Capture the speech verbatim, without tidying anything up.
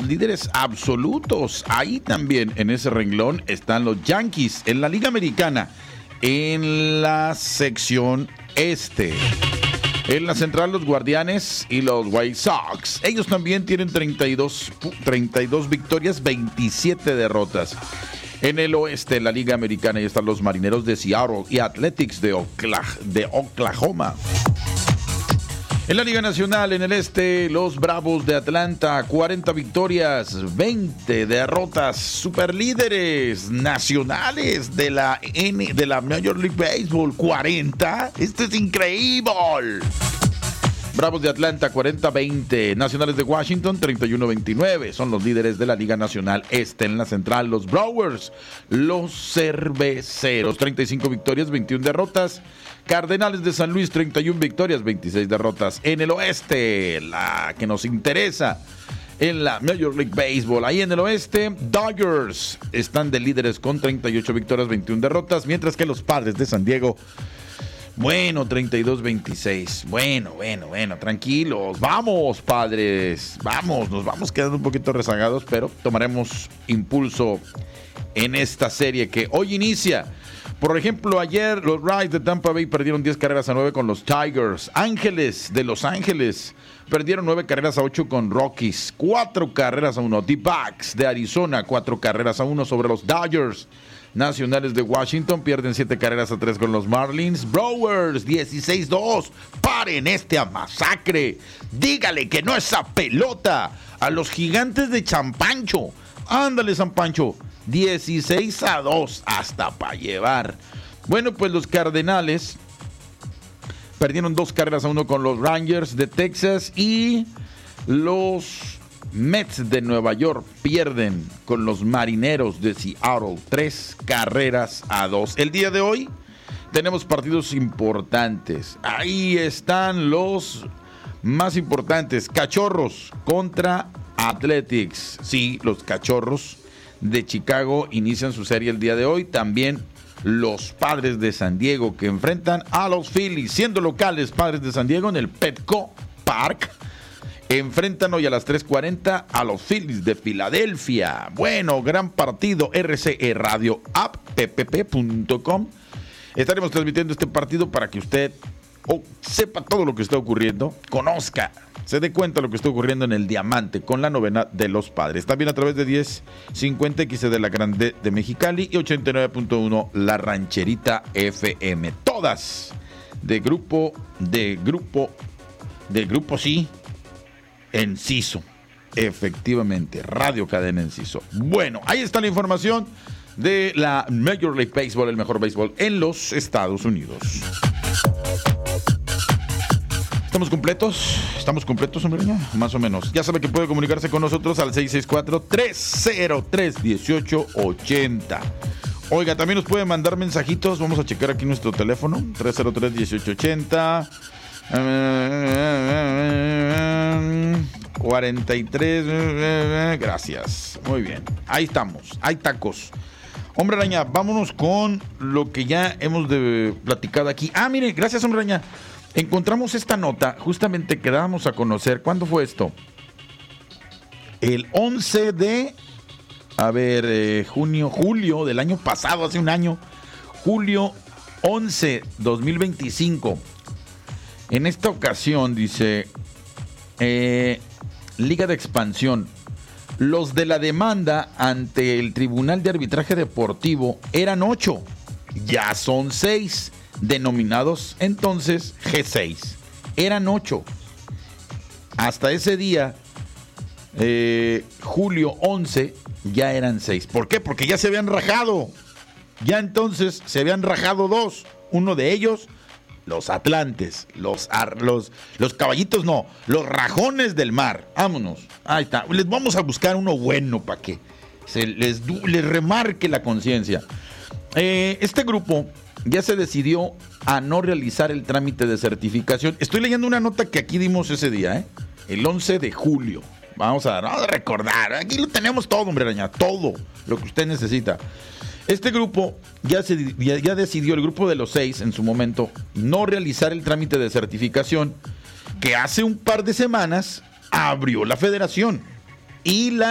líderes absolutos. Ahí también en ese renglón están los Yankees en la Liga Americana, en la sección este. En la central, los Guardianes y los White Sox. Ellos también tienen treinta y dos, treinta y dos victorias, veintisiete derrotas. En el oeste, en la Liga Americana, ahí están los Marineros de Seattle y Athletics de Oklahoma. En la Liga Nacional, en el este, los Bravos de Atlanta, cuarenta victorias, veinte derrotas, superlíderes nacionales de la N, de la Major League Baseball, cuarenta. Esto es increíble. Bravos de Atlanta, cuarenta veinte. Nacionales de Washington, treinta y uno veintinueve. Son los líderes de la Liga Nacional Este. En la central, los Brewers, los Cerveceros, treinta y cinco victorias, veintiuna derrotas. Cardenales de San Luis, treinta y una victorias, veintiséis derrotas. En el oeste, la que nos interesa, en la Major League Baseball, ahí en el oeste, Dodgers están de líderes con treinta y ocho victorias, veintiuna derrotas, mientras que los Padres de San Diego, bueno, treinta y dos veintiséis. Bueno, bueno, bueno, tranquilos. Vamos, Padres. Vamos, nos vamos quedando un poquito rezagados, pero tomaremos impulso en esta serie que hoy inicia. Por ejemplo, ayer los Rays de Tampa Bay perdieron diez carreras a nueve con los Tigers. Ángeles de Los Ángeles perdieron nueve carreras a ocho con Rockies. cuatro carreras a uno. D-Backs de Arizona, cuatro carreras a uno sobre los Dodgers. Nacionales de Washington pierden siete carreras a tres con los Marlins. Brewers, dieciséis dos. Paren esta masacre. Dígale que no esa pelota a los Gigantes de Champancho. Ándale, San Pancho. dieciséis a dos, hasta para llevar. Bueno, pues los Cardenales perdieron dos carreras a uno con los Rangers de Texas y los Mets de Nueva York pierden con los Marineros de Seattle tres carreras a dos. El día de hoy tenemos partidos importantes. Ahí están los más importantes. Cachorros contra Athletics. Sí, los Cachorros de Chicago inician su serie el día de hoy. También los Padres de San Diego que enfrentan a los Phillies, siendo locales. Padres de San Diego en el Petco Park enfrentan hoy a las tres cuarenta a los Phillies de Filadelfia. Bueno, gran partido. R C E Radio App, p p p punto com. Estaremos transmitiendo este partido para que usted oh, sepa todo lo que está ocurriendo, conozca, se dé cuenta de lo que está ocurriendo en el Diamante con la novena de los Padres. También a través de diez cincuenta X de la Grande de Mexicali y ochenta y nueve punto uno La Rancherita F M. Todas de grupo, de grupo, de grupo sí, Enciso. Efectivamente, Radio Cadena Enciso. Bueno, ahí está la información de la Major League Baseball, el mejor béisbol en los Estados Unidos. ¿Estamos completos? ¿Estamos completos, hombre? Más o menos. Ya sabe que puede comunicarse con nosotros al seis seis cuatro, tres cero tres, uno ocho ocho cero. Oiga, también nos puede mandar mensajitos. Vamos a checar aquí nuestro teléfono. tres cero tres, uno ocho ocho cero. cuarenta y tres. Gracias. Muy bien. Ahí estamos. Hay tacos. Hombre Araña, vámonos con lo que ya hemos de platicado aquí. Ah, mire, gracias, Hombre Araña. Encontramos esta nota justamente que dábamos a conocer. ¿Cuándo fue esto? El once de, a ver, eh, junio, julio del año pasado, hace un año. Julio once, dos mil veinticinco. En esta ocasión, dice, eh, Liga de Expansión. Los de la demanda ante el Tribunal de Arbitraje Deportivo eran ocho. Ya son seis. Denominados entonces G seis. Eran ocho. Hasta ese día, eh, julio once, ya eran seis. ¿Por qué? Porque ya se habían rajado. Ya entonces se habían rajado dos. Uno de ellos, los Atlantes. Los, los, los caballitos no, los rajones del mar. Vámonos. Ahí está. Les vamos a buscar uno bueno para que se les, les remarque la conciencia. Eh, este grupo ya se decidió a no realizar el trámite de certificación. Estoy leyendo una nota que aquí dimos ese día, ¿eh? El once de julio. Vamos a, vamos a recordar. Aquí lo tenemos todo, hombre araña. Todo lo que usted necesita. Este grupo ya, se, ya, ya decidió, el grupo de los seis en su momento, no realizar el trámite de certificación que hace un par de semanas abrió la federación. Y la